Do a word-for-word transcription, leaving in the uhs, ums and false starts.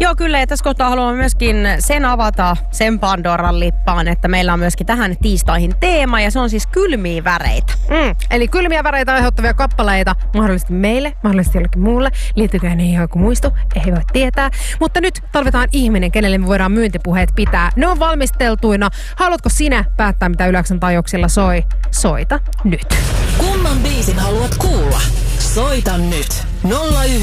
Joo, kyllä. Ja tässä kohtaa haluan myöskin sen avata, sen Pandoran lippaan, että meillä on myöskin tähän tiistaihin teema, ja se on siis kylmiä väreitä. Mm, eli kylmiä väreitä aiheuttavia kappaleita mahdollisesti meille, mahdollisesti jollekin muulle. Liittyykö ne ihan joku muistu? Ei voi tietää. Mutta nyt tarvitaan ihminen, kenelle me voidaan myyntipuheet pitää. Ne on valmisteltuina. Haluatko sinä päättää, mitä Yleksan taajuuksilla soi? Soita nyt. Kumman biisin haluat kuulla? Soita nyt. nolla